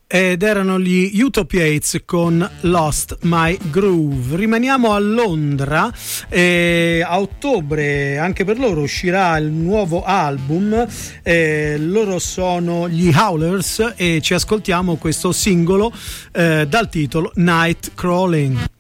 ed erano gli Utopiates con Lost My Groove. Rimaniamo a Londra, a ottobre anche per loro uscirà il nuovo album, loro sono gli Howlers e ci ascoltiamo questo singolo dal titolo Night Crawling.